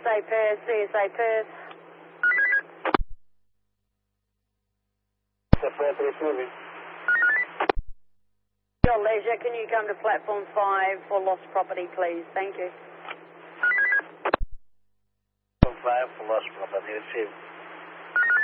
CSA Perth, CSA Perth. Your leisure, can you come to platform 5 for lost property, please? Thank you. Platform 5 for lost property, received.